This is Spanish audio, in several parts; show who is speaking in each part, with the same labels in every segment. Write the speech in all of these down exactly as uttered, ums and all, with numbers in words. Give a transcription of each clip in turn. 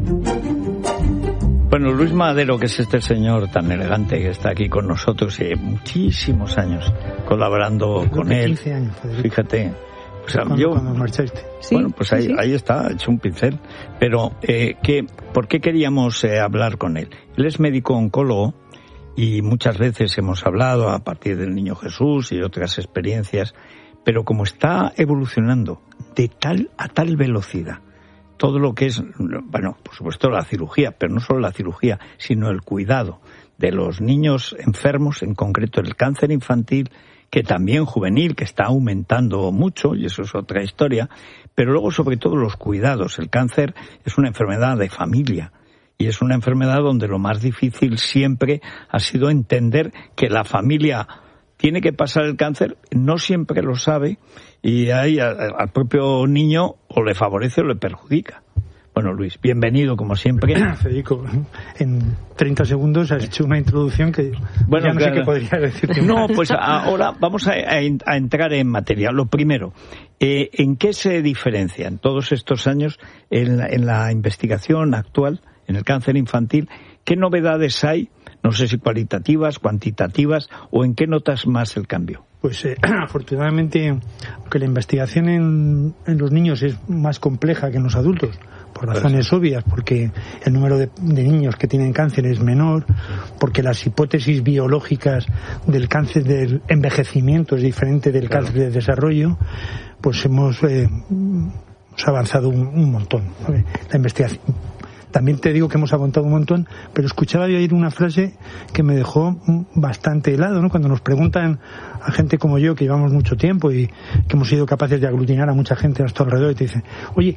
Speaker 1: Bueno, Luis Madero, que es este señor tan elegante que está aquí con nosotros y muchísimos años colaborando
Speaker 2: Creo
Speaker 1: con
Speaker 2: que
Speaker 1: él.
Speaker 2: quince años, Federico.
Speaker 1: Fíjate. O sea,
Speaker 2: cuando,
Speaker 1: yo,
Speaker 2: cuando marchaste.
Speaker 3: Sí,
Speaker 1: bueno, pues ahí,
Speaker 3: sí, sí.
Speaker 1: ahí está, hecho un pincel. Pero, eh, ¿qué, ¿por qué queríamos eh, hablar con él? Él es médico oncólogo y muchas veces hemos hablado a partir del Niño Jesús y otras experiencias, pero como está evolucionando de tal a tal velocidad, todo lo que es, bueno, por supuesto la cirugía, pero no solo la cirugía, sino el cuidado de los niños enfermos, en concreto el cáncer infantil, que también juvenil, que está aumentando mucho, y eso es otra historia, pero luego sobre todo los cuidados. El cáncer es una enfermedad de familia, y es una enfermedad donde lo más difícil siempre ha sido entender que la familia tiene que pasar el cáncer, no siempre lo sabe, y ahí al propio niño o le favorece o le perjudica. Bueno, Luis, bienvenido como siempre.
Speaker 2: Federico, en treinta segundos has hecho una introducción que
Speaker 1: bueno,
Speaker 2: ya no
Speaker 1: claro.
Speaker 2: sé qué podría decirte.
Speaker 1: No, pues ahora vamos a, a, a entrar en materia. Lo primero, eh, ¿en qué se diferencian todos estos años en la, en la investigación actual en el cáncer infantil? ¿Qué novedades hay? No sé si cualitativas, cuantitativas, o en qué notas más el cambio.
Speaker 2: Pues eh, afortunadamente, aunque la investigación en, en los niños es más compleja que en los adultos, por razones obvias, porque el número de, de niños que tienen cáncer es menor, porque las hipótesis biológicas del cáncer del envejecimiento es diferente del claro. cáncer de desarrollo, pues hemos, eh, hemos avanzado un, un montón. ¿Vale? La investigación. También te digo que hemos avanzado un montón, pero escuchaba yo ayer una frase que me dejó bastante helado, ¿no? Cuando nos preguntan a gente como yo, que llevamos mucho tiempo y que hemos sido capaces de aglutinar a mucha gente a nuestro alrededor, y te dicen, oye,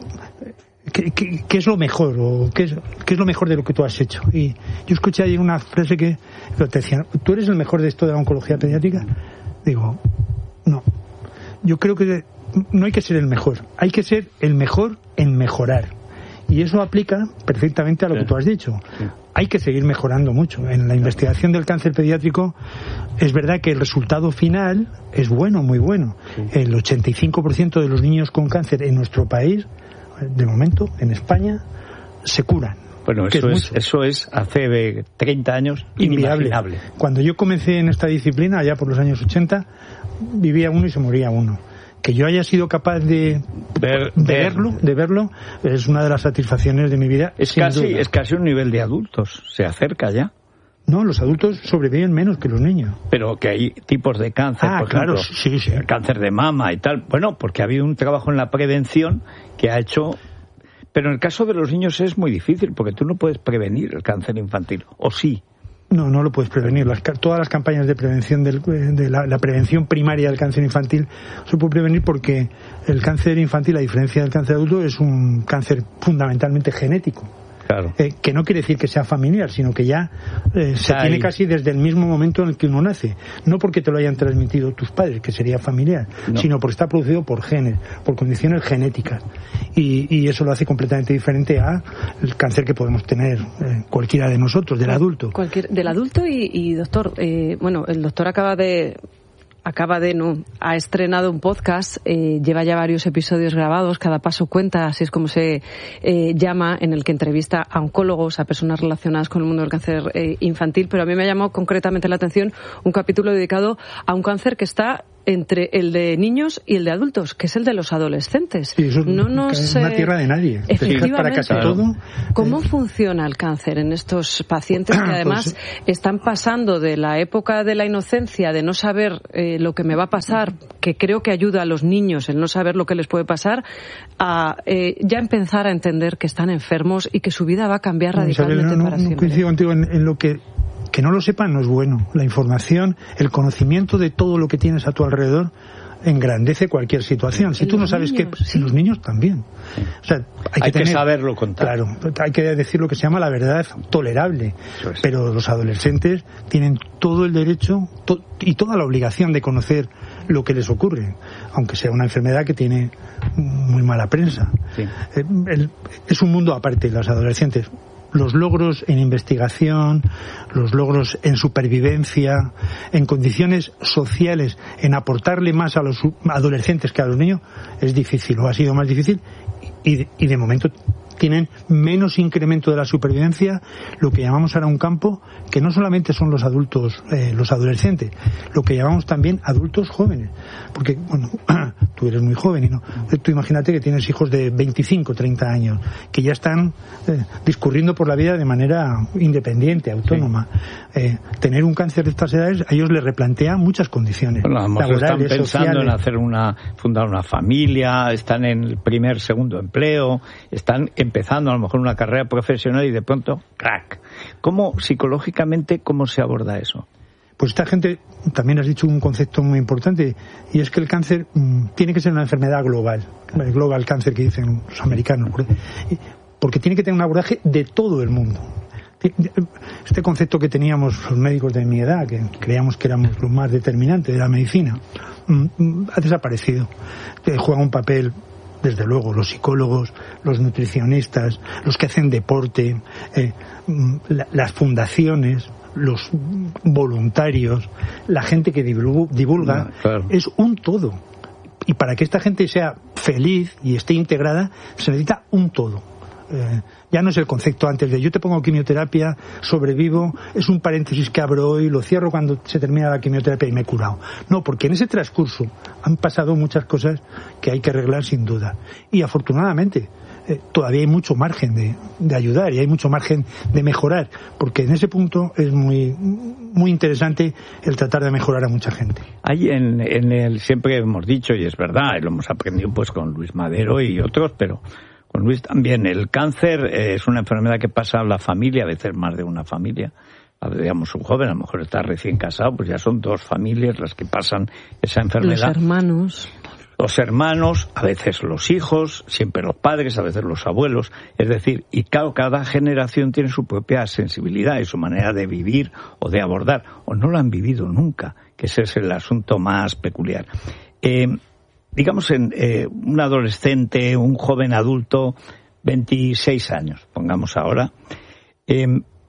Speaker 2: ¿qué, qué, qué es lo mejor? ¿O qué es, qué es lo mejor de lo que tú has hecho? Y yo escuché ayer una frase que te decían, ¿tú eres el mejor de esto de la oncología pediátrica? Digo, no. Yo creo que no hay que ser el mejor, hay que ser el mejor en mejorar. Y eso aplica perfectamente a lo sí. que tú has dicho. Sí. Hay que seguir mejorando mucho. En la investigación del cáncer pediátrico es verdad que el resultado final es bueno, muy bueno. Sí. El ochenta y cinco por ciento de los niños con cáncer en nuestro país, de momento, en España, se curan.
Speaker 1: Bueno, eso es, es eso es hace treinta años
Speaker 2: inviable.
Speaker 1: inimaginable.
Speaker 2: Cuando yo comencé en esta disciplina, allá por los años ochenta, vivía uno y se moría uno. Que yo haya sido capaz de,
Speaker 1: Ver,
Speaker 2: de verlo, de verlo, es una de las satisfacciones de mi vida.
Speaker 1: Es casi, es casi un nivel de adultos, se acerca ya.
Speaker 2: No, los adultos sobreviven menos que los niños.
Speaker 1: Pero que hay tipos de cáncer,
Speaker 2: ah,
Speaker 1: por
Speaker 2: claro,
Speaker 1: ejemplo,
Speaker 2: sí, sí.
Speaker 1: el cáncer de mama y tal. Bueno, porque ha habido un trabajo en la prevención que ha hecho. Pero en el caso de los niños es muy difícil, porque tú no puedes prevenir el cáncer infantil, ¿o sí?
Speaker 2: No, no lo puedes prevenir. Las, todas las campañas de prevención del, de la, la prevención primaria del cáncer infantil se puede prevenir porque el cáncer infantil, a diferencia del cáncer adulto, es un cáncer fundamentalmente genético.
Speaker 1: Claro.
Speaker 2: Eh, que no quiere decir que sea familiar, sino que ya eh, se tiene casi desde el mismo momento en el que uno nace. No porque te lo hayan transmitido tus padres, que sería familiar, no. sino porque está producido por genes, por condiciones genéticas. Y, y eso lo hace completamente diferente a el cáncer que podemos tener eh, cualquiera de nosotros, del adulto.
Speaker 3: Cualquier, del adulto y, y doctor, eh, bueno, el doctor acaba de... Acaba de, no, ha estrenado un podcast, eh, lleva ya varios episodios grabados, Cada Paso Cuenta, así es como se eh, llama, en el que entrevista a oncólogos, a personas relacionadas con el mundo del cáncer eh, infantil, pero a mí me ha llamado concretamente la atención un capítulo dedicado a un cáncer que está entre el de niños y el de adultos, que es el de los adolescentes.
Speaker 2: Sí, eso
Speaker 3: no nos,
Speaker 2: es una tierra de nadie.
Speaker 3: Efectivamente.
Speaker 2: Para casi todo.
Speaker 3: ¿Cómo eh, funciona el cáncer en estos pacientes que además pues, están pasando de la época de la inocencia, de no saber eh, lo que me va a pasar, que creo que ayuda a los niños el no saber lo que les puede pasar, a eh, ya empezar a entender que están enfermos y que su vida va a cambiar no, radicalmente
Speaker 2: Isabel, no,
Speaker 3: para
Speaker 2: no,
Speaker 3: siempre?
Speaker 2: No coincido contigo en, en lo que que no lo sepan no es bueno. La información, el conocimiento de todo lo que tienes a tu alrededor engrandece cualquier situación. Si tú no sabes
Speaker 3: niños,
Speaker 2: qué,
Speaker 3: sí.
Speaker 2: los niños también.
Speaker 1: Sí.
Speaker 2: O sea, hay,
Speaker 1: hay
Speaker 2: que, tener,
Speaker 1: que saberlo contar.
Speaker 2: Claro, hay que decir lo que se llama la verdad tolerable.
Speaker 1: Pues.
Speaker 2: Pero los adolescentes tienen todo el derecho to, y toda la obligación de conocer lo que les ocurre, aunque sea una enfermedad que tiene muy mala prensa.
Speaker 1: Sí.
Speaker 2: Eh, el, es un mundo aparte, los adolescentes. Los logros en investigación, los logros en supervivencia, en condiciones sociales, en aportarle más a los adolescentes que a los niños, es difícil, o ha sido más difícil, y, y de momento tienen menos incremento de la supervivencia, lo que llamamos ahora un campo, que no solamente son los adultos, eh, los adolescentes, lo que llamamos también adultos jóvenes. Porque, bueno, tú eres muy joven, y no, tú imagínate que tienes hijos de veinticinco, treinta años, que ya están eh, discurriendo por la vida de manera independiente, autónoma. Sí. Eh, tener un cáncer de estas edades a ellos les replantea muchas condiciones.
Speaker 1: Bueno, a lo mejor están pensando sociales. en hacer una, fundar una familia, están en el primer, segundo empleo, están empezando a lo mejor una carrera profesional y de pronto, crack. ¿Cómo, psicológicamente, cómo se aborda eso?
Speaker 2: Pues esta gente, también has dicho un concepto muy importante, y es que el cáncer mmm, tiene que ser una enfermedad global, el global cancer que dicen los americanos, porque tiene que tener un abordaje de todo el mundo. Este concepto que teníamos los médicos de mi edad, que creíamos que éramos lo más determinante de la medicina, mmm, ha desaparecido. Juega un papel, desde luego, los psicólogos, los nutricionistas, los que hacen deporte, eh, la, las fundaciones, los voluntarios, la gente que divulga, no, claro. Es un todo. Y para que esta gente sea feliz y esté integrada, se necesita un todo. Eh, ya no es el concepto antes de yo te pongo quimioterapia, sobrevivo, es un paréntesis que abro hoy, lo cierro cuando se termina la quimioterapia y me he curado. No, porque en ese transcurso han pasado muchas cosas que hay que arreglar sin duda. Y afortunadamente eh, todavía hay mucho margen de, de ayudar y hay mucho margen de mejorar, porque en ese punto es muy muy interesante el tratar de mejorar a mucha gente.
Speaker 1: Hay en, en el, siempre hemos dicho, y es verdad, y lo hemos aprendido pues con Luis Madero y otros, pero con Luis también, el cáncer eh, es una enfermedad que pasa a la familia, a veces más de una familia. Digamos, un joven, a lo mejor está recién casado, pues ya son dos familias las que pasan esa enfermedad.
Speaker 3: Los hermanos.
Speaker 1: Los hermanos, a veces los hijos, siempre los padres, a veces los abuelos. Es decir, y cada, cada generación tiene su propia sensibilidad y su manera de vivir o de abordar. O no lo han vivido nunca, que ese es el asunto más peculiar. Eh, digamos, en eh, un adolescente, un joven adulto, veintiséis años, pongamos ahora, eh,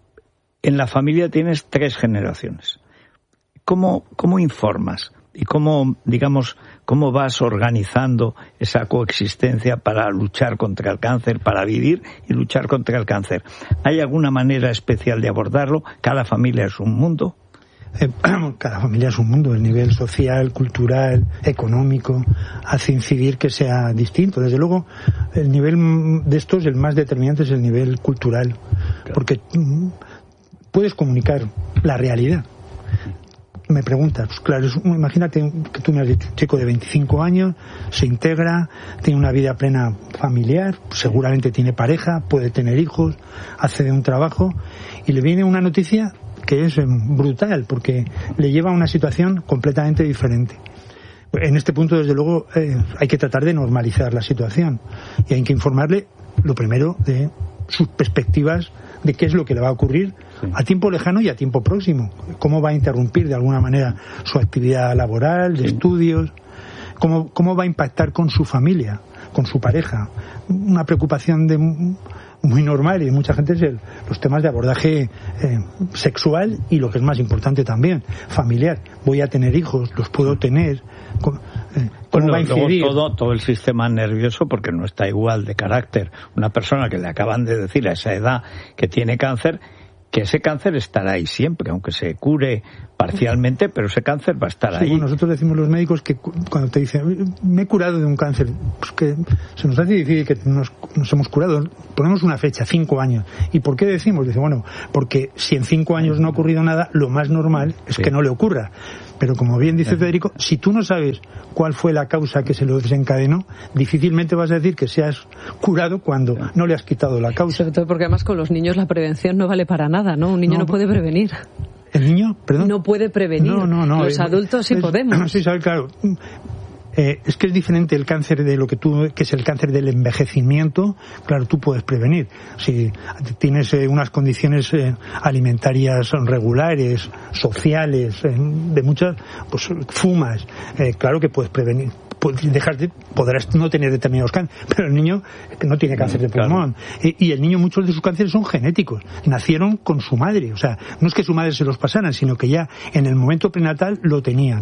Speaker 1: en la familia tienes tres generaciones. ¿Cómo, cómo informas? ¿Y cómo, digamos, cómo vas organizando esa coexistencia para luchar contra el cáncer, para vivir y luchar contra el cáncer? ¿Hay alguna manera especial de abordarlo? ¿Cada familia es un mundo?
Speaker 2: Eh, cada familia es un mundo. El nivel social, cultural, económico hace incidir que sea distinto. Desde luego, el nivel de estos, el más determinante es el nivel cultural, claro. Porque mm, puedes comunicar la realidad. Me preguntas, pues claro, es, imagínate que tú me has dicho, un chico de veinticinco años, se integra, tiene una vida plena familiar, seguramente tiene pareja, puede tener hijos, hace de un trabajo, y le viene una noticia que es brutal, porque le lleva a una situación completamente diferente. En este punto, desde luego, eh, hay que tratar de normalizar la situación, y hay que informarle, lo primero, de sus perspectivas de qué es lo que le va a ocurrir sí. a tiempo lejano y a tiempo próximo. Cómo va a interrumpir de alguna manera su actividad laboral, de sí. estudios, cómo, cómo va a impactar con su familia, con su pareja. Una preocupación de muy normal y de mucha gente es el, los temas de abordaje eh, sexual y, lo que es más importante también, familiar. Voy a tener hijos, los puedo tener. ¿Cómo, eh, ¿cómo
Speaker 1: bueno,
Speaker 2: va a incidir?
Speaker 1: Luego todo, todo el sistema nervioso, porque no está igual de carácter. Una persona que le acaban de decir a esa edad que tiene cáncer, que ese cáncer estará ahí siempre, aunque se cure parcialmente, pero ese cáncer va a estar
Speaker 2: sí,
Speaker 1: ahí.
Speaker 2: Bueno, nosotros decimos los médicos que cuando te dicen, me he curado de un cáncer, pues que se nos hace difícil que nos, nos hemos curado. Ponemos una fecha, cinco años. ¿Y por qué decimos? Dice, bueno, porque si en cinco años no ha ocurrido nada, lo más normal es sí. que no le ocurra. Pero como bien dice Federico, si tú no sabes cuál fue la causa que se lo desencadenó, difícilmente vas a decir que seas curado cuando no le has quitado la causa.
Speaker 3: Sobre todo porque además con los niños la prevención no vale para nada, ¿no? Un niño no, no puede prevenir.
Speaker 2: ¿El niño? Perdón.
Speaker 3: No puede prevenir.
Speaker 2: No, no, no.
Speaker 3: Los adultos sí
Speaker 2: es,
Speaker 3: podemos.
Speaker 2: Sí, sabes, claro. Eh, es que es diferente el cáncer de lo que tú, que es el cáncer del envejecimiento. Claro, tú puedes prevenir. Si tienes eh, unas condiciones eh, alimentarias regulares, sociales, eh, de muchas, pues fumas, eh, claro que puedes prevenir. Dejar de, podrás no tener determinados cánceres, pero el niño no tiene cáncer de pulmón. Claro. Y, y el niño, muchos de sus cánceres son genéticos. Nacieron con su madre. O sea, no es que su madre se los pasaran, sino que ya en el momento prenatal lo tenían.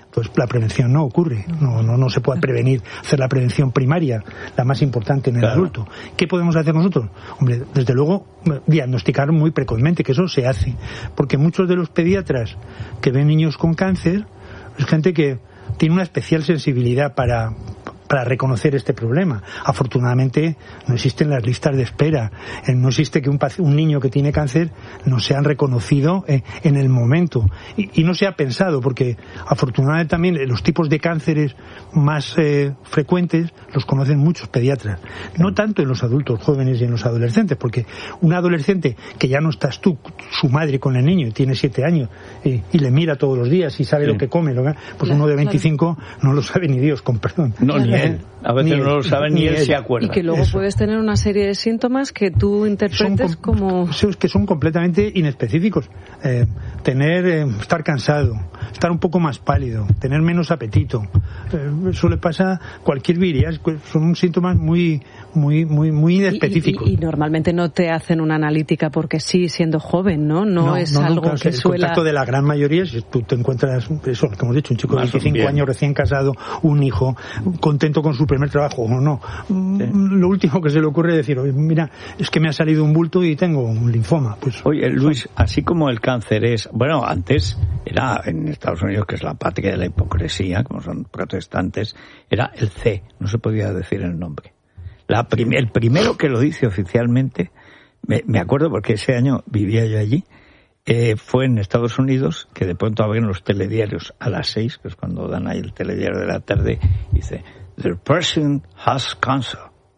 Speaker 2: pues la prevención no ocurre, no, no, no se puede prevenir, hacer la prevención primaria, la más importante en el claro. adulto. ¿Qué podemos hacer nosotros? Hombre, desde luego, diagnosticar muy precozmente, que eso se hace, porque muchos de los pediatras que ven niños con cáncer es gente que tiene una especial sensibilidad para para reconocer este problema. Afortunadamente no existen las listas de espera, no existe que un, un niño que tiene cáncer no sean reconocido eh, en el momento y, y no se ha pensado, porque afortunadamente también los tipos de cánceres más eh, frecuentes los conocen muchos pediatras, no tanto en los adultos jóvenes y en los adolescentes, porque un adolescente que ya no estás tú, su madre con el niño, y tiene siete años y, y le mira todos los días y sabe sí. lo que come, lo que, pues claro, uno de veinticinco claro. no lo sabe ni Dios, con perdón.
Speaker 1: No, ni él. A veces
Speaker 2: ni
Speaker 1: no
Speaker 2: él,
Speaker 1: lo sabe ni, ni él, él se acuerda.
Speaker 3: Y que luego Eso. puedes tener una serie de síntomas que tú interpretes
Speaker 2: com-
Speaker 3: como...
Speaker 2: que son completamente inespecíficos. Eh, tener, eh, estar cansado, estar un poco más pálido, tener menos apetito. Eh, eso le pasa a cualquier viria. Son síntomas muy, muy, muy, muy inespecíficos.
Speaker 3: Y, y, y normalmente no te hacen una analítica porque sí, siendo joven, ¿no? No, no es no, algo nunca. que
Speaker 2: el
Speaker 3: suela...
Speaker 2: El contacto de la gran mayoría, si tú te encuentras, eso, como hemos dicho, un chico de veinticinco años recién casado, un hijo, contento con su primer trabajo, o no. Sí. Lo último que se le ocurre es decir, oye, mira, es que me ha salido un bulto y tengo un linfoma. Pues,
Speaker 1: Oye, Luis, así como el cáncer es, bueno, antes era en Estados Unidos, que es la patria de la hipocresía, como son protestantes, era el C, no se podía decir el nombre. La prim- el primero que lo dice oficialmente, me, me acuerdo porque ese año vivía yo allí, eh, fue en Estados Unidos, que de pronto abren los telediarios a las seis, que es cuando dan ahí el telediario de la tarde, y dice, "The person has cancer".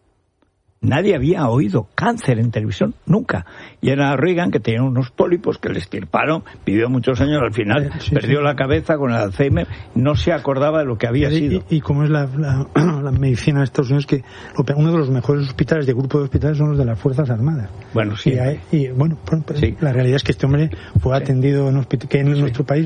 Speaker 1: Nadie había oído cáncer en televisión, nunca. Y era Reagan, que tenía unos pólipos que le extirparon, vivió muchos años, al final sí, perdió sí. la cabeza con el Alzheimer, no se acordaba de lo que había
Speaker 2: y,
Speaker 1: sido.
Speaker 2: Y, y como es la, la, la medicina de Estados Unidos, que uno de los mejores hospitales, de grupo de hospitales, son los de las Fuerzas Armadas.
Speaker 1: Bueno, sí.
Speaker 2: Y, hay, y bueno, pues, sí. la realidad es que este hombre fue sí. atendido en hospital, que en sí. nuestro país,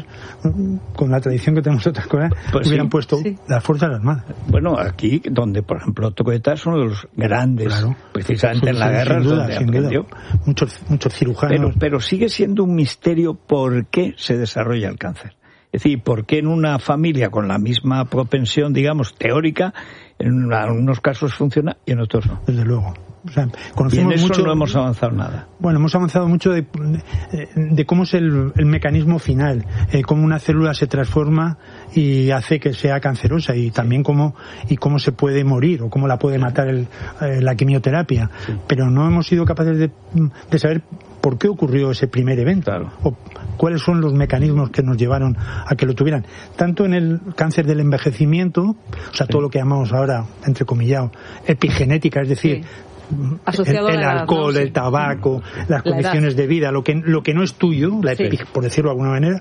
Speaker 2: con la tradición que tenemos otras cosas, pues hubieran sí. puesto sí. las Fuerzas Armadas.
Speaker 1: Bueno, aquí, donde, por ejemplo, Toqueta es uno de los grandes... Claro. Precisamente sí, en la guerra
Speaker 2: sin duda,
Speaker 1: donde
Speaker 2: sin
Speaker 1: aprendió.
Speaker 2: Duda. Muchos, muchos cirujanos.
Speaker 1: Pero, pero sigue siendo un misterio por qué se desarrolla el cáncer. Es decir, por qué en una familia con la misma propensión, digamos, teórica, en algunos casos funciona y en otros no.
Speaker 2: Desde luego. O sea,
Speaker 1: y en eso
Speaker 2: mucho,
Speaker 1: no hemos avanzado nada.
Speaker 2: Bueno, hemos avanzado mucho de, de, de cómo es el, el mecanismo final, eh, cómo una célula se transforma y hace que sea cancerosa, y también cómo y cómo se puede morir o cómo la puede matar el, eh, la quimioterapia. Sí. Pero no hemos sido capaces de, de saber por qué ocurrió ese primer evento, claro. o cuáles son los mecanismos que nos llevaron a que lo tuvieran. Tanto en el cáncer del envejecimiento, o sea, sí. todo lo que llamamos ahora, entrecomillado, epigenética, es decir... Sí.
Speaker 3: Asociado
Speaker 2: el, el
Speaker 3: a
Speaker 2: alcohol,
Speaker 3: la, no,
Speaker 2: el tabaco,
Speaker 3: sí.
Speaker 2: las la condiciones edad. de vida, lo que lo que no es tuyo, la epi, sí. por decirlo de alguna manera,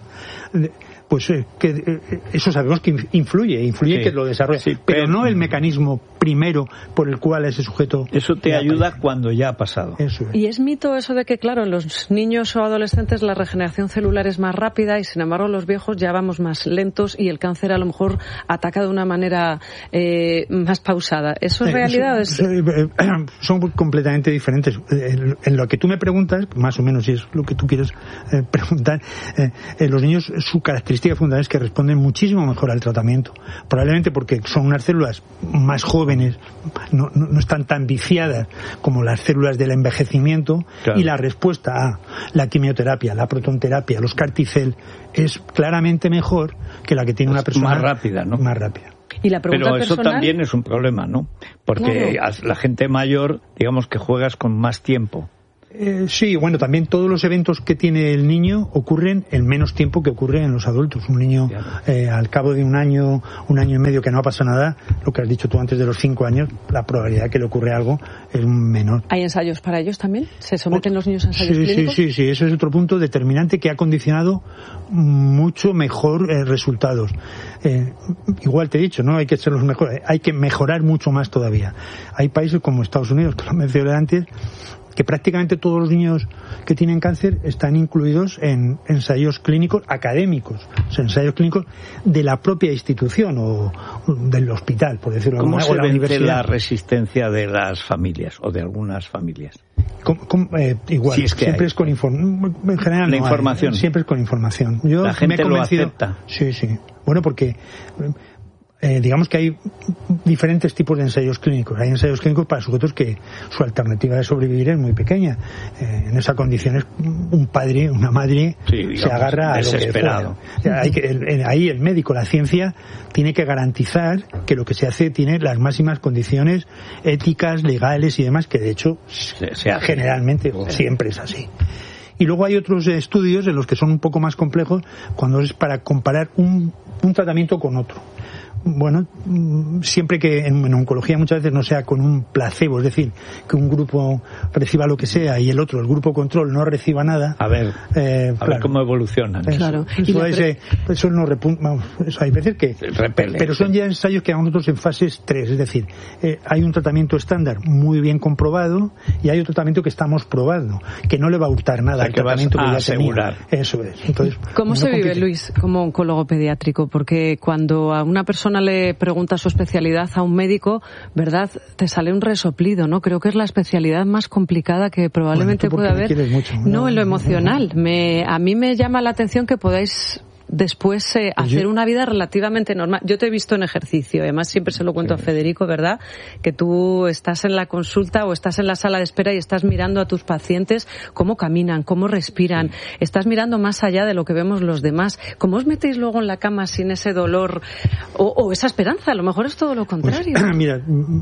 Speaker 2: pues eh, que eh, eso sabemos que influye, influye sí. que lo desarrolla, sí, pero, pero no el mecanismo primero por el cual ese sujeto...
Speaker 1: Eso te ayuda aparece. Cuando ya ha pasado.
Speaker 2: Eso es.
Speaker 3: Y es mito eso de que, claro, en los niños o adolescentes la regeneración celular es más rápida y, sin embargo, los viejos ya vamos más lentos y el cáncer a lo mejor ataca de una manera eh, más pausada. ¿Eso es realidad?
Speaker 2: Eso, es... Eh, son completamente diferentes. En, en lo que tú me preguntas, más o menos si es lo que tú quieres eh, preguntar, eh, eh, los niños, su característica fundamental es que responden muchísimo mejor al tratamiento. Probablemente porque son unas células más jóvenes, no, no, no están tan viciadas como las células del envejecimiento, claro. y la respuesta a la quimioterapia, la protonterapia, los CAR-T-cell es claramente mejor que la que tiene una persona
Speaker 1: más rápida, ¿no?
Speaker 2: Más rápida.
Speaker 3: ¿Y la pregunta
Speaker 1: Pero eso
Speaker 3: personal?
Speaker 1: También es un problema, ¿no? Porque claro. la gente mayor, digamos que juegas con más tiempo.
Speaker 2: Eh, sí, bueno, también todos los eventos que tiene el niño ocurren en menos tiempo que ocurren en los adultos. Un niño, eh, al cabo de un año, un año y medio que no ha pasado nada, lo que has dicho tú antes de los cinco años, la probabilidad de que le ocurre algo es menor.
Speaker 3: ¿Hay ensayos para ellos también? ¿Se someten los niños a ensayos
Speaker 2: sí,
Speaker 3: clínicos?
Speaker 2: Sí, sí, sí, eso es otro punto determinante que ha condicionado mucho mejor eh, resultados. Eh, igual te he dicho, no hay que ser los mejores, hay que mejorar mucho más todavía. Hay países como Estados Unidos, que lo mencioné antes, que prácticamente todos los niños que tienen cáncer están incluidos en ensayos clínicos académicos, o sea, ensayos clínicos de la propia institución o del hospital, por decirlo de alguna manera, o la universidad.
Speaker 1: ¿Cómo se vence la resistencia de las familias o de algunas familias?
Speaker 2: ¿Cómo, cómo, eh, igual,
Speaker 1: si es que
Speaker 2: siempre
Speaker 1: hay.
Speaker 2: es con información. En general
Speaker 1: la
Speaker 2: no
Speaker 1: información.
Speaker 2: Hay, siempre es con información. Yo
Speaker 1: la gente
Speaker 2: me he convencido,
Speaker 1: lo acepta.
Speaker 2: Sí, sí. Bueno, porque eh, digamos que hay diferentes tipos de ensayos clínicos. Hay ensayos clínicos para sujetos que su alternativa de sobrevivir es muy pequeña. Eh, en esas condiciones, un padre, una madre, sí, digamos, se agarra a
Speaker 1: desesperado.
Speaker 2: Lo que fuera. Hay que, el, ahí el médico, la ciencia, tiene que garantizar que lo que se hace tiene las máximas condiciones éticas, legales y demás, que de hecho se, se generalmente o siempre es así. Y luego hay otros estudios en los que son un poco más complejos cuando es para comparar un, un tratamiento con otro. Bueno, siempre que en, en oncología muchas veces no sea con un placebo, es decir, que un grupo reciba lo que sea y el otro, el grupo control, no reciba nada.
Speaker 1: A ver,
Speaker 2: eh,
Speaker 1: a
Speaker 2: claro,
Speaker 1: ver cómo evolucionan.
Speaker 2: Eso,
Speaker 3: claro.
Speaker 2: Eso, pre... ese, eso no repun... Vamos, eso hay veces que...
Speaker 1: Repele,
Speaker 2: pero son ya ensayos que vamos nosotros en fases tres, es decir, eh, hay un tratamiento estándar muy bien comprobado y hay otro tratamiento que estamos probando, que no le va a hurtar nada, o sea,
Speaker 1: al tratamiento que ya
Speaker 2: asegurar. Tenía. Eso es. Entonces,
Speaker 3: ¿Cómo se vive,
Speaker 2: compite.
Speaker 3: Luis, como oncólogo pediátrico? Porque cuando a una persona le pregunta su especialidad a un médico, ¿verdad? Te sale un resoplido, ¿no? Creo que es la especialidad más complicada que probablemente
Speaker 2: bueno,
Speaker 3: pueda haber.
Speaker 2: Mucho, ¿no?
Speaker 3: no, en lo emocional. Me, a mí me llama la atención que podáis después eh, hacer yo... una vida relativamente normal. Yo te he visto en ejercicio, además siempre se lo cuento sí. a Federico, ¿verdad? Que tú estás en la consulta o estás en la sala de espera y estás mirando a tus pacientes cómo caminan, cómo respiran, sí. estás mirando más allá de lo que vemos los demás. ¿Cómo os metéis luego en la cama sin ese dolor o, o esa esperanza? A lo mejor es todo lo contrario.
Speaker 2: Pues, mira,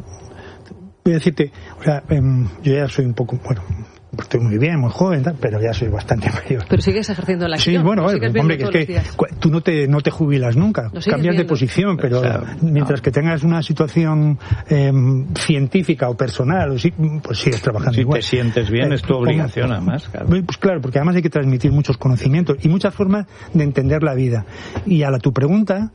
Speaker 2: voy a decirte, o sea, eh, yo ya soy un poco, bueno, estoy muy bien, muy joven, pero ya soy bastante mayor.
Speaker 3: Pero sigues ejerciendo la acción.
Speaker 2: Sí, bueno, bueno hombre, que es que tú no te no te jubilas nunca, cambias viendo. de posición, pero o sea, mientras no. que tengas una situación eh, científica o personal, o sí, pues sigues trabajando
Speaker 1: si
Speaker 2: igual.
Speaker 1: Si te sientes bien, eh, es tu obligación, como, además. Claro.
Speaker 2: Pues claro, porque además hay que transmitir muchos conocimientos y muchas formas de entender la vida. Y a la tu pregunta,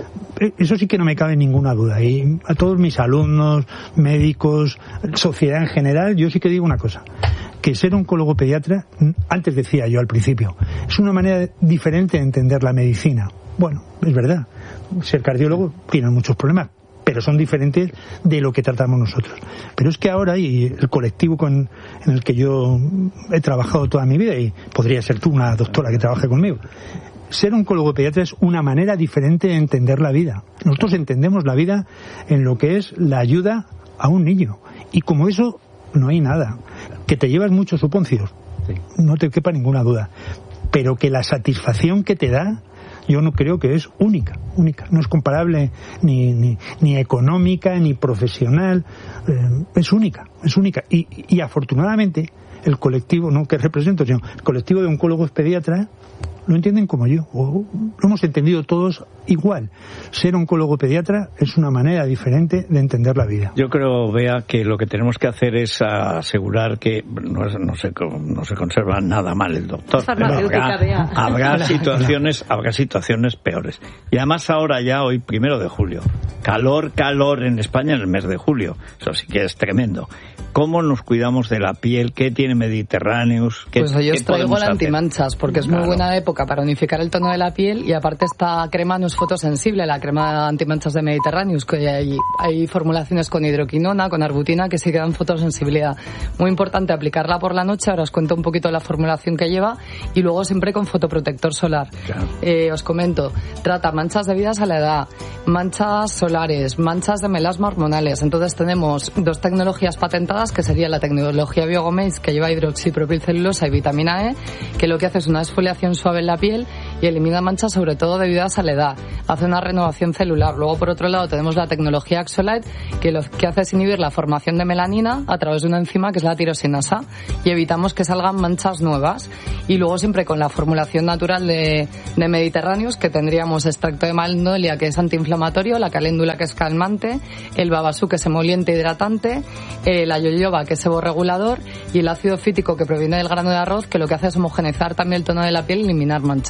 Speaker 2: eso sí que no me cabe ninguna duda. Y a todos mis alumnos, médicos, sociedad en general, yo sí que digo una cosa, que ser oncólogo pediatra, antes decía yo al principio, es una manera diferente de entender la medicina. Bueno, es verdad, ser cardiólogo tiene muchos problemas, pero son diferentes de lo que tratamos nosotros. Pero es que ahora, y el colectivo con, en el que yo he trabajado toda mi vida, y podría ser tú una doctora que trabaje conmigo, ser oncólogo pediatra es una manera diferente de entender la vida. Nosotros entendemos la vida en lo que es la ayuda a un niño. Y como eso, no hay nada. Que te llevas muchos suponcios, sí. no te quepa ninguna duda. Pero que la satisfacción que te da, yo no creo que es única, única. No es comparable ni, ni, ni económica, ni profesional. Eh, es única, es única. Y, y afortunadamente, el colectivo, no que represento, sino el colectivo de oncólogos pediatras, lo entienden como yo, o lo hemos entendido todos igual. Ser oncólogo pediatra es una manera diferente de entender la vida.
Speaker 1: Yo creo, Bea, que lo que tenemos que hacer es asegurar que no, es, no, se, no se conserva nada mal el doctor. Pero habrá, habrá situaciones, habrá situaciones peores. Y además ahora ya, hoy primero de julio, calor, calor en España en el mes de julio. Eso sí que es tremendo. ¿Cómo nos cuidamos de la piel? ¿Qué tiene Mediterráneos? ¿Qué,
Speaker 4: pues yo os traigo la antimanchas, porque es muy
Speaker 1: claro.
Speaker 4: buena época para unificar el tono de la piel y aparte esta crema no es fotosensible, la crema antimanchas de Mediterráneos, que hay, hay formulaciones con hidroquinona, con arbutina que sí que dan fotosensibilidad. Muy importante aplicarla por la noche, ahora os cuento un poquito la formulación que lleva y luego siempre con fotoprotector solar.
Speaker 1: Claro.
Speaker 4: Eh, os comento, trata manchas debidas a la edad, manchas solares, manchas de melasma hormonales. Entonces tenemos dos tecnologías patentadas que sería la tecnología Biogomase, que lleva hidroxipropilcelulosa y vitamina E, que lo que hace es una exfoliación suave en la piel y elimina manchas sobre todo debidas a la edad. Hace una renovación celular. Luego, por otro lado, tenemos la tecnología Axolite, que lo que hace es inhibir la formación de melanina a través de una enzima que es la tirosinasa y evitamos que salgan manchas nuevas. Y luego siempre con la formulación natural de, de Mediterráneos, que tendríamos extracto de magnolia, que es antiinflamatorio, la caléndula, que es calmante, el babasú, que es emoliente e hidratante, eh, la yoyoba, que es seborregulador, y el ácido fítico, que proviene del grano de arroz, que lo que hace es homogeneizar también el tono de la piel y eliminar manchas.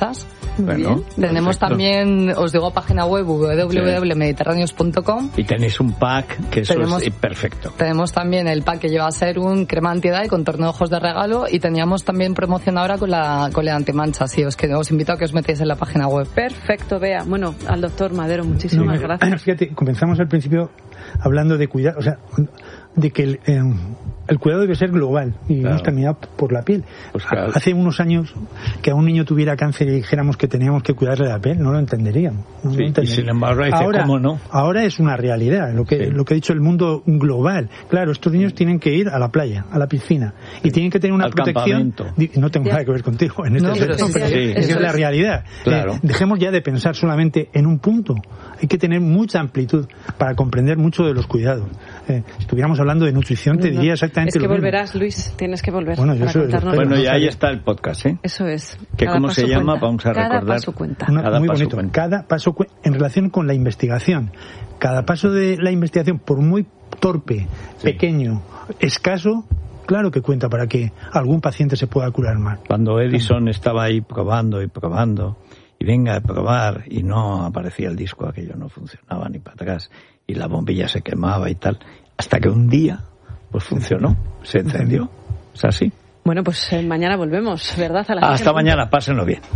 Speaker 3: Muy
Speaker 1: bueno,
Speaker 3: bien.
Speaker 4: Tenemos
Speaker 1: perfecto.
Speaker 4: también, os digo, página web w w w punto mediterráneos punto com.
Speaker 1: Y tenéis un pack que eso
Speaker 4: Tenemos-
Speaker 1: es perfecto.
Speaker 4: Tenemos también el pack que lleva Serum, crema antiedad y contorno de ojos de regalo. Y teníamos también promoción ahora con la, con la antimancha. Sí, os, que, os invito a que os metáis en la página web.
Speaker 3: Perfecto, Bea. Bueno, al doctor Madero, muchísimas
Speaker 2: No, me-
Speaker 3: gracias.
Speaker 2: Fíjate, comenzamos al principio hablando de cuidado, o sea, de que el, eh, el cuidado debe ser global y
Speaker 1: Claro.
Speaker 2: hemos terminado por la piel.
Speaker 1: Pues claro.
Speaker 2: Hace unos años que a un niño tuviera cáncer y dijéramos que teníamos que cuidarle la piel, no lo entenderían. No
Speaker 1: Sí,
Speaker 2: lo
Speaker 1: y
Speaker 2: entenderían.
Speaker 1: sin embargo dice,
Speaker 2: ahora,
Speaker 1: ¿cómo no?
Speaker 2: ahora es una realidad, lo que,
Speaker 1: Sí.
Speaker 2: lo que ha dicho el mundo global. Claro, estos niños tienen que ir a la playa, a la piscina, y tienen que tener una
Speaker 1: Al
Speaker 2: protección.
Speaker 1: campamento.
Speaker 2: Di- No tengo
Speaker 3: Ya.
Speaker 2: nada que ver contigo en este
Speaker 4: No, pero
Speaker 2: aspecto,
Speaker 4: sí,
Speaker 2: pero
Speaker 1: sí,
Speaker 2: es que
Speaker 3: eso
Speaker 2: es la
Speaker 3: es.
Speaker 2: realidad.
Speaker 1: Claro.
Speaker 2: Eh, dejemos ya de pensar solamente en un punto. Hay que tener mucha amplitud para comprender mucho de los cuidados. Eh, si estuviéramos hablando de nutrición, te
Speaker 3: No,
Speaker 2: diría exactamente
Speaker 3: es que
Speaker 2: lo mismo.
Speaker 3: volverás, Luis. Tienes que volver.
Speaker 2: Bueno, yo
Speaker 3: para
Speaker 2: soy-
Speaker 3: contarnos.
Speaker 1: Bueno,
Speaker 2: no
Speaker 1: y ahí
Speaker 2: sabía.
Speaker 1: está el podcast, ¿eh?
Speaker 3: Eso es.
Speaker 1: Que
Speaker 3: Cada
Speaker 1: cómo se
Speaker 3: paso
Speaker 1: llama,
Speaker 3: cuenta.
Speaker 1: vamos a
Speaker 3: Cada
Speaker 1: recordar.
Speaker 3: paso cuenta.
Speaker 2: Una-
Speaker 1: Cada
Speaker 2: muy
Speaker 1: paso
Speaker 2: bonito.
Speaker 1: cuenta.
Speaker 2: Cada paso cu- en relación con la investigación. Cada paso de la investigación, por muy torpe,
Speaker 1: Sí.
Speaker 2: pequeño, escaso, claro que cuenta para que algún paciente se pueda curar más.
Speaker 1: Cuando Edison estaba ahí probando y probando, y venga a probar, y no aparecía el disco, aquello no funcionaba ni para atrás, y la bombilla se quemaba y tal, hasta que un día, pues funcionó, se encendió. Es así.
Speaker 3: Bueno, pues eh, mañana volvemos, ¿verdad? A las
Speaker 1: Hasta
Speaker 3: seis en
Speaker 1: mañana, pásenlo bien.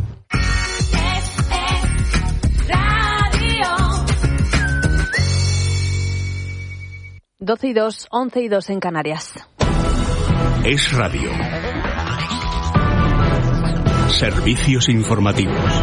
Speaker 5: doce y dos, once y dos en Canarias.
Speaker 6: Es radio. Servicios informativos.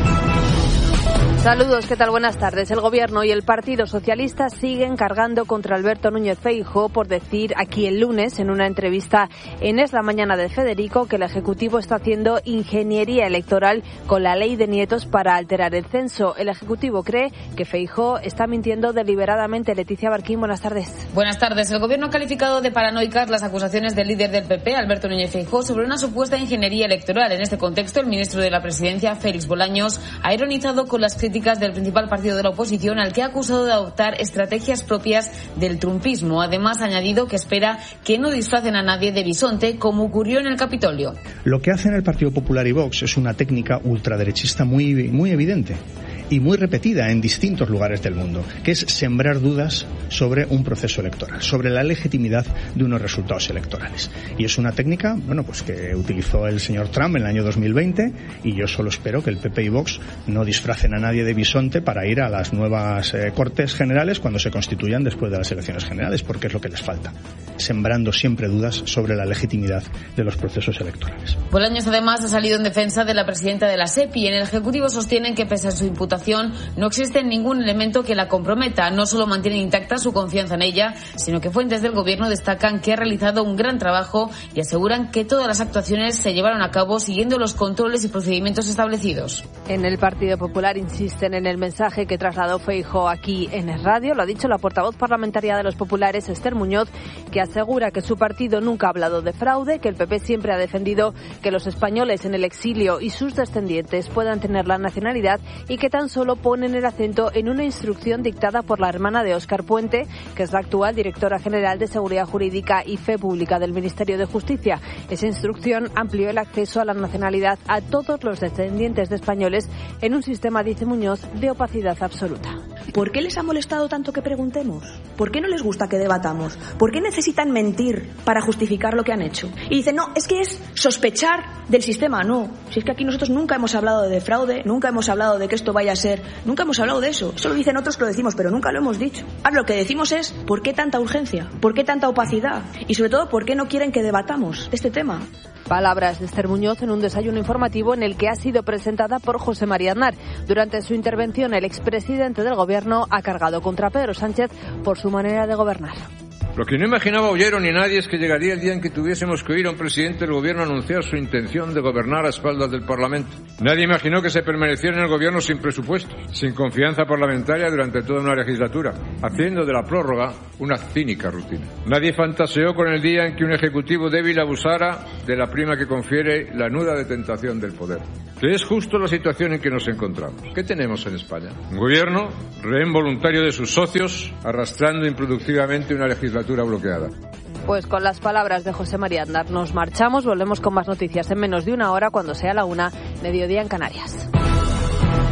Speaker 5: Saludos, ¿qué tal? Buenas tardes. El Gobierno y el Partido Socialista siguen cargando contra Alberto Núñez Feijóo por decir aquí el lunes, en una entrevista en Es la Mañana de Federico, que el Ejecutivo está haciendo ingeniería electoral con la ley de nietos para alterar el censo. El Ejecutivo cree que Feijóo está mintiendo deliberadamente. Leticia Barquín, buenas tardes.
Speaker 7: Buenas tardes. El Gobierno ha calificado de paranoicas las acusaciones del líder del P P, Alberto Núñez Feijóo, sobre una supuesta ingeniería electoral. En este contexto, el ministro de la Presidencia, Félix Bolaños, ha ironizado con las críticas del principal partido de la oposición, al que ha acusado de adoptar estrategias propias del trumpismo. Además, ha añadido que espera que no disfracen a nadie de bisonte, como ocurrió en el Capitolio.
Speaker 8: Lo que hacen el Partido Popular y Vox es una técnica ultraderechista muy, muy evidente y muy repetida en distintos lugares del mundo, que es sembrar dudas sobre un proceso electoral, sobre la legitimidad de unos resultados electorales. Y es una técnica, bueno, pues que utilizó el señor Trump en el año dos mil veinte, y yo solo espero que el P P y Vox no disfracen a nadie de bisonte para ir a las nuevas eh, Cortes Generales cuando se constituyan después de las elecciones generales, porque es lo que les falta, sembrando siempre dudas sobre la legitimidad de los procesos electorales.
Speaker 7: Bolaños, además, ha salido en defensa de la presidenta de la SEPI. En el Ejecutivo sostienen que, pese a su imputación, no existe ningún elemento que la comprometa. No solo mantienen intacta su confianza en ella, sino que fuentes del Gobierno destacan que ha realizado un gran trabajo y aseguran que todas las actuaciones se llevaron a cabo siguiendo los controles y procedimientos establecidos.
Speaker 5: En el Partido Popular insisten en el mensaje que trasladó Feijóo aquí en Es Radio. Lo ha dicho la portavoz parlamentaria de los populares, Esther Muñoz, que asegura que su partido nunca ha hablado de fraude, que el P P siempre ha defendido que los españoles en el exilio y sus descendientes puedan tener la nacionalidad, y que tan solo ponen el acento en una instrucción dictada por la hermana de Óscar Puente, que es la actual directora general de Seguridad Jurídica y Fe Pública del Ministerio de Justicia. Esa instrucción amplió el acceso a la nacionalidad a todos los descendientes de españoles en un sistema, dice Muñoz, de opacidad absoluta.
Speaker 9: ¿Por qué les ha molestado tanto que preguntemos? ¿Por qué no les gusta que debatamos? ¿Por qué necesitan mentir para justificar lo que han hecho? Y dicen, no, es que es sospechar del sistema. No, si es que aquí nosotros nunca hemos hablado de fraude, nunca hemos hablado de que esto vaya a ser, nunca hemos hablado de eso. Eso lo dicen otros que lo decimos, pero nunca lo hemos dicho. Ahora lo que decimos es, ¿por qué tanta urgencia? ¿Por qué tanta opacidad? Y sobre todo, ¿por qué no quieren que debatamos este tema?
Speaker 5: Palabras de Esther Muñoz en un desayuno informativo en el que ha sido presentada por José María Aznar. Durante su intervención, el expresidente del Gobierno ha cargado contra Pedro Sánchez por su manera de gobernar.
Speaker 10: Lo que no imaginaba Ollero ni nadie es que llegaría el día en que tuviésemos que oír a un presidente del Gobierno anunciar su intención de gobernar a espaldas del Parlamento. Nadie imaginó que se permaneciera en el Gobierno sin presupuesto, sin confianza parlamentaria durante toda una legislatura, haciendo de la prórroga una cínica rutina. Nadie fantaseó con el día en que un Ejecutivo débil abusara de la prima que confiere la nuda de tentación del poder, que es justo la situación en que nos encontramos. ¿Qué tenemos en España? Un Gobierno, rehén voluntario de sus socios, arrastrando improductivamente una legislatura bloqueada.
Speaker 5: Pues con las palabras de José María Aznar nos marchamos. Volvemos con más noticias en menos de una hora, cuando sea la una, mediodía en Canarias.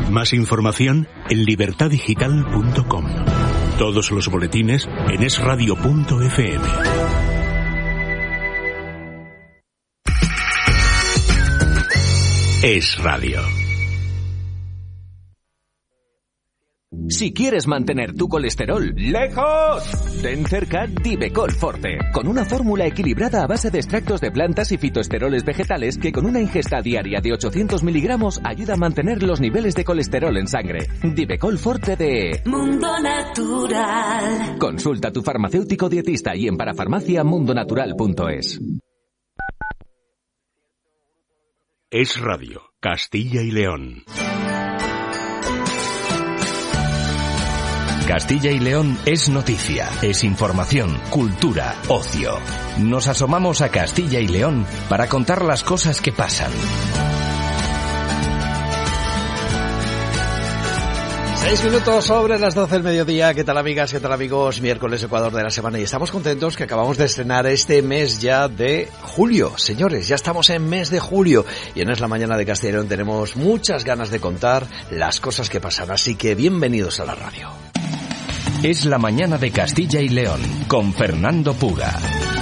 Speaker 6: Más información en libertad digital punto com. Todos los boletines en es radio punto efe eme. Es Radio.
Speaker 11: Si quieres mantener tu colesterol lejos, ten cerca Divecol Forte, con una fórmula equilibrada a base de extractos de plantas y fitoesteroles vegetales que con una ingesta diaria de ochocientos miligramos ayuda a mantener los niveles de colesterol en sangre. Divecol Forte de
Speaker 12: Mundo Natural.
Speaker 11: Consulta a tu farmacéutico dietista y en parafarmacia mundo natural punto es.
Speaker 6: Es Radio, Castilla y León.
Speaker 13: Castilla y León es noticia, es información, cultura, ocio. Nos asomamos a Castilla y León para contar las cosas que pasan.
Speaker 14: Seis minutos sobre las doce del mediodía. ¿Qué tal, amigas? ¿Qué tal, amigos? Miércoles, Ecuador de la semana, y estamos contentos que acabamos de estrenar este mes ya de julio. Señores, ya estamos en mes de julio y en Es la Mañana de Castilla y León tenemos muchas ganas de contar las cosas que pasan, así que bienvenidos a la radio.
Speaker 13: Es la Mañana de Castilla y León con Fernando Puga.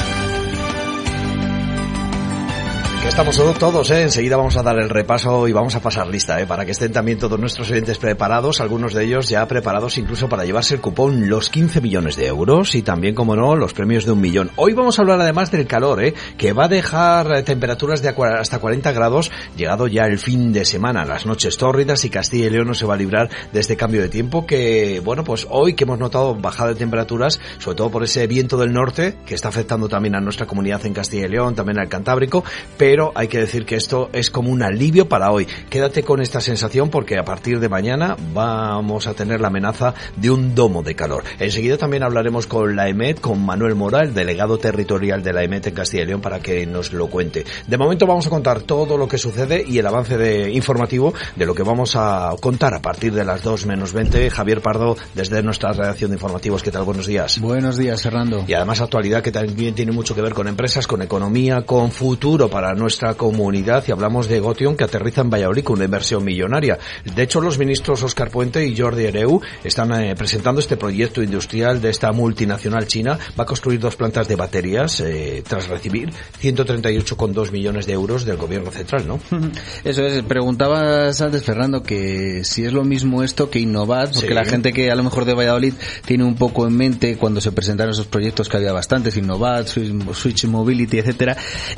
Speaker 14: Que estamos todos, ¿eh? Enseguida vamos a dar el repaso y vamos a pasar lista, ¿eh? Para que estén también todos nuestros oyentes preparados, algunos de ellos ya preparados incluso para llevarse el cupón, los quince millones de euros y también, como no, los premios de un millón. Hoy vamos a hablar además del calor, ¿eh? Que va a dejar temperaturas de hasta cuarenta grados, llegado ya el fin de semana, las noches tórridas, y Castilla y León no se va a librar de este cambio de tiempo que, bueno, pues hoy que hemos notado bajada de temperaturas, sobre todo por ese viento del norte que está afectando también a nuestra comunidad en Castilla y León, también al Cantábrico, pero Pero hay que decir que esto es como un alivio para hoy. Quédate con esta sensación porque a partir de mañana vamos a tener la amenaza de un domo de calor. Enseguida también hablaremos con la EMET, con Manuel Mora, el delegado territorial de la EMET en Castilla y León, para que nos lo cuente. De momento vamos a contar todo lo que sucede y el avance de informativo de lo que vamos a contar a partir de las dos menos veinte. Javier Pardo, desde nuestra redacción de informativos. ¿Qué tal? Buenos días.
Speaker 15: Buenos días, Fernando.
Speaker 14: Y además actualidad que también tiene mucho que ver con empresas, con economía, con futuro para nuestra comunidad, y hablamos de Gotion, que aterriza en Valladolid con una inversión millonaria. De hecho, los ministros Óscar Puente y Jordi Hereu están eh, presentando este proyecto industrial de esta multinacional china. Va a construir dos plantas de baterías eh, tras recibir ciento treinta y ocho coma dos millones de euros del gobierno central, ¿no?
Speaker 15: Eso es. Preguntabas antes, Fernando, que si es lo mismo esto que Innovat, porque sí. La gente que a lo mejor de Valladolid tiene un poco en mente cuando se presentaron esos proyectos que había bastantes, Innovat, Switch Mobility, etcétera,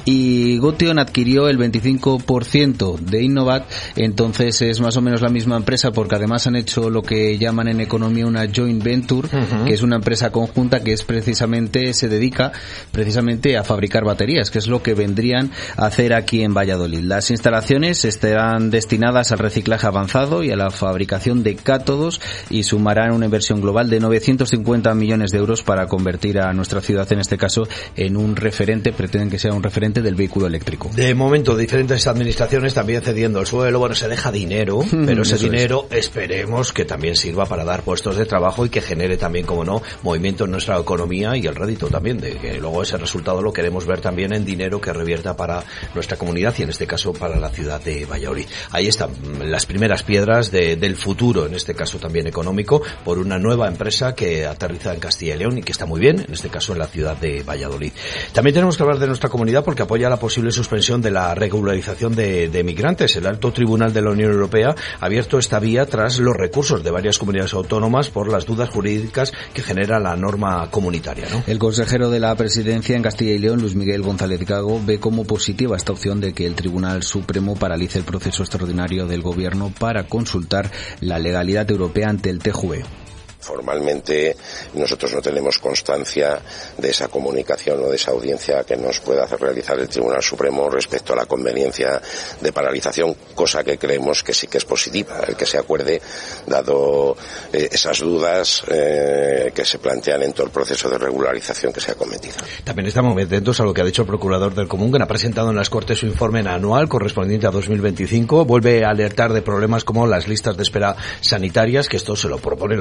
Speaker 15: y Gotion adquirió el veinticinco por ciento de Innovat, entonces es más o menos la misma empresa, porque además han hecho lo que llaman en economía una joint venture, uh-huh. que es una empresa conjunta que es precisamente, se dedica precisamente a fabricar baterías, que es lo que vendrían a hacer aquí en Valladolid. Las instalaciones estarán destinadas al reciclaje avanzado y a la fabricación de cátodos y sumarán una inversión global de novecientos cincuenta millones de euros para convertir a nuestra ciudad, en este caso, en un referente, pretenden que sea un referente del vehículo eléctrico.
Speaker 14: De momento, diferentes administraciones también cediendo el suelo. Bueno, se deja dinero, pero ese dinero es. esperemos que también sirva para dar puestos de trabajo y que genere también, como no, movimiento en nuestra economía, y el rédito también, de que luego ese resultado lo queremos ver también en dinero que revierta para nuestra comunidad y en este caso para la ciudad de Valladolid. Ahí están las primeras piedras de, del futuro, en este caso también económico, por una nueva empresa que aterriza en Castilla y León y que está muy bien, en este caso en la ciudad de Valladolid. También tenemos que hablar de nuestra comunidad porque apoya la posible suspensión de la regularización de, de migrantes. El Alto Tribunal de la Unión Europea ha abierto esta vía tras los recursos de varias comunidades autónomas por las dudas jurídicas que genera la norma comunitaria, ¿no?
Speaker 15: El consejero de la Presidencia en Castilla y León, Luis Miguel González Gago, ve como positiva esta opción de que el Tribunal Supremo paralice el proceso extraordinario del Gobierno para consultar la legalidad europea ante el T J U E.
Speaker 16: Formalmente nosotros no tenemos constancia de esa comunicación o de esa audiencia que nos pueda hacer realizar el Tribunal Supremo respecto a la conveniencia de paralización, cosa que creemos que sí que es positiva, el que se acuerde, dado eh, esas dudas eh, que se plantean en todo el proceso de regularización que se ha cometido.
Speaker 14: También estamos muy atentos a lo que ha dicho el Procurador del Común, que ha presentado en las Cortes su informe anual correspondiente a dos mil veinticinco. Vuelve a alertar de problemas como las listas de espera sanitarias, que esto se lo proponen los propios ciudadanos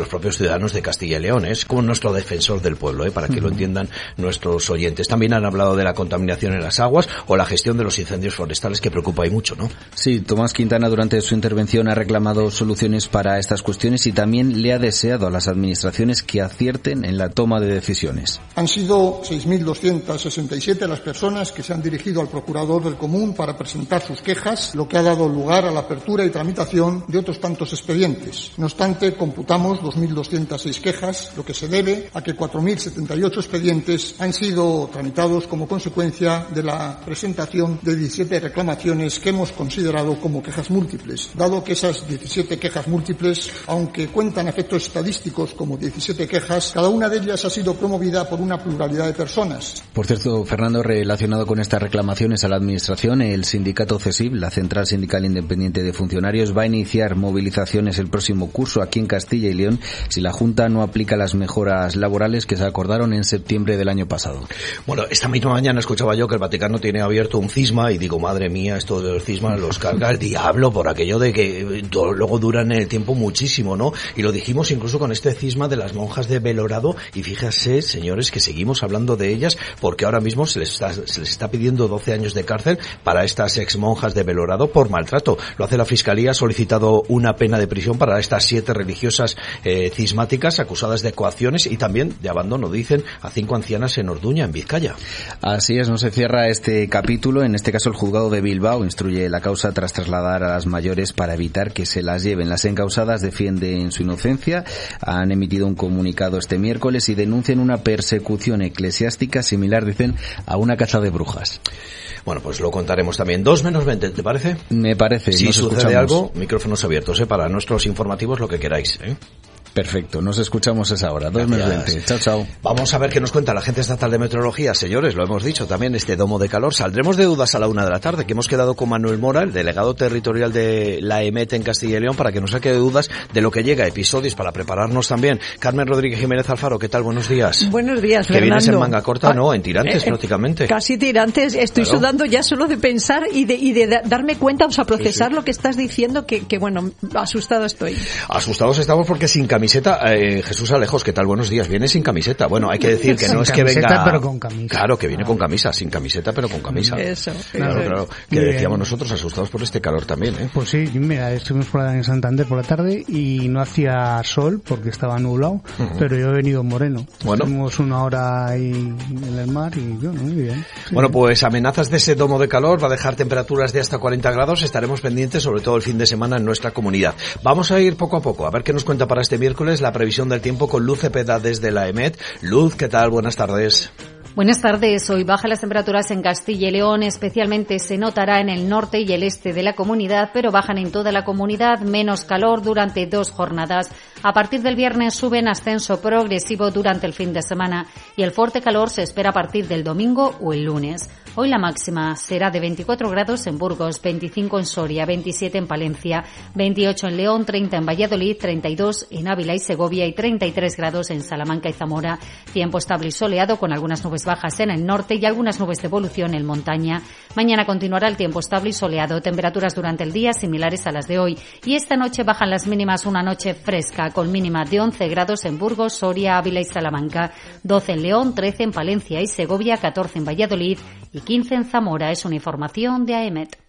Speaker 14: Ciudadanos de Castilla y León. Es como nuestro defensor del pueblo, ¿eh? Para que lo entiendan nuestros oyentes. También han hablado de la contaminación en las aguas o la gestión de los incendios forestales, que preocupa ahí mucho, ¿no?
Speaker 15: Sí, Tomás Quintana durante su intervención ha reclamado soluciones para estas cuestiones y también le ha deseado a las administraciones que acierten en la toma de decisiones.
Speaker 17: Han sido seis mil doscientas sesenta y siete las personas que se han dirigido al Procurador del Común para presentar sus quejas, lo que ha dado lugar a la apertura y tramitación de otros tantos expedientes. No obstante, computamos dos mil doscientas seis quejas, lo que se debe a que cuatro mil setenta y ocho expedientes han sido tramitados como consecuencia de la presentación de diecisiete reclamaciones que hemos considerado como quejas múltiples, dado que esas diecisiete quejas múltiples, aunque cuentan efectos estadísticos como diecisiete quejas, cada una de ellas ha sido promovida por una pluralidad de personas.
Speaker 15: Por cierto, Fernando, relacionado con estas reclamaciones a la Administración, el sindicato CESIF, la Central Sindical Independiente de Funcionarios, va a iniciar movilizaciones el próximo curso aquí en Castilla y León si la Junta no aplica las mejoras laborales que se acordaron en septiembre del año pasado.
Speaker 14: Bueno, esta misma mañana escuchaba yo que el Vaticano tiene abierto un cisma y digo, madre mía, esto de los cismas los carga el diablo por aquello de que luego duran en el tiempo muchísimo, ¿no? Y lo dijimos incluso con este cisma de las monjas de Belorado y fíjese, señores, que seguimos hablando de ellas porque ahora mismo se les está, se les está pidiendo doce años de cárcel para estas ex monjas de Belorado por maltrato. Lo hace la Fiscalía, ha solicitado una pena de prisión para estas siete religiosas eh, cismáticas acusadas de coacciones y también de abandono, dicen, a cinco ancianas en Orduña, en Vizcaya.
Speaker 15: Así es, no se cierra este capítulo. En este caso el juzgado de Bilbao instruye la causa tras trasladar a las mayores para evitar que se las lleven. Las encausadas defienden su inocencia, han emitido un comunicado este miércoles y denuncian una persecución eclesiástica similar, dicen, a una caza de brujas.
Speaker 14: Bueno, pues lo contaremos también. Dos menos veinte, ¿te parece?
Speaker 15: Me parece.
Speaker 14: Si
Speaker 15: nos
Speaker 14: sucede
Speaker 15: escuchamos.
Speaker 14: algo, micrófonos abiertos, ¿eh? Para nuestros informativos, lo que queráis, ¿eh?
Speaker 15: Perfecto, nos escuchamos a esa hora. Dos menos veinte. Chao, chao.
Speaker 14: Vamos a ver qué nos cuenta la Agencia Estatal de Meteorología. Señores, lo hemos dicho también, este domo de calor. Saldremos de dudas a la una de la tarde, que hemos quedado con Manuel Mora, el delegado territorial de la EMET en Castilla y León, para que nos saque de dudas de lo que llega, episodios para prepararnos también. Carmen Rodríguez Jiménez Alfaro, ¿qué tal? Buenos días.
Speaker 18: Buenos días,
Speaker 14: Que
Speaker 18: Fernando.
Speaker 14: vienes en manga corta, ¿no? En tirantes,
Speaker 18: Eh,
Speaker 14: prácticamente.
Speaker 18: Casi tirantes. Estoy
Speaker 14: Claro.
Speaker 18: sudando ya solo de pensar y de, y de da- darme cuenta, o sea, procesar
Speaker 14: Sí, sí.
Speaker 18: lo que estás diciendo, que, que bueno, asustado estoy.
Speaker 14: Asustados estamos porque sin camiseta, eh, Jesús Alejos, ¿qué tal? Buenos días. Viene sin camiseta. Bueno, hay que decir que
Speaker 2: Sin
Speaker 14: no es que
Speaker 2: camiseta,
Speaker 14: venga...
Speaker 2: pero con camisa.
Speaker 14: Claro, que viene con camisa, sin camiseta, pero con camisa.
Speaker 18: Eso,
Speaker 14: Claro,
Speaker 18: eso.
Speaker 14: claro. Que
Speaker 2: Muy
Speaker 14: decíamos
Speaker 2: bien.
Speaker 14: nosotros asustados por este calor también, ¿eh?
Speaker 2: Pues sí, mira, estuvimos por la- en Santander por la tarde y no hacía sol porque estaba nublado,
Speaker 14: Ujú.
Speaker 2: pero yo he venido moreno.
Speaker 14: Bueno.
Speaker 2: Estuvimos una hora ahí en el mar y bueno, muy bien. Sí.
Speaker 14: Bueno, pues amenazas de ese domo de calor, va a dejar temperaturas de hasta cuarenta grados, estaremos pendientes sobre todo el fin de semana en nuestra comunidad. Vamos a ir poco a poco, a ver qué nos cuenta para este miércoles la previsión del tiempo con Luz Cepeda desde la EMET. Luz, ¿qué tal? Buenas tardes.
Speaker 19: Buenas tardes. Hoy bajan las temperaturas en Castilla y León, especialmente se notará en el norte y el este de la comunidad, pero bajan en toda la comunidad, menos calor durante dos jornadas. A partir del viernes suben ascenso progresivo durante el fin de semana y el fuerte calor se espera a partir del domingo o el lunes. Hoy la máxima será de veinticuatro grados en Burgos, veinticinco en Soria, veintisiete en Palencia, veintiocho en León, treinta en Valladolid, treinta y dos en Ávila y Segovia y treinta y tres grados en Salamanca y Zamora. Tiempo estable y soleado con algunas nubes bajas en el norte y algunas nubes de evolución en montaña. Mañana continuará el tiempo estable y soleado, temperaturas durante el día similares a las de hoy. Y esta noche bajan las mínimas, una noche fresca con mínima de once grados en Burgos, Soria, Ávila y Salamanca, doce en León, trece en Palencia y Segovia, catorce en Valladolid y quince en Zamora. Es una información de A E M E T.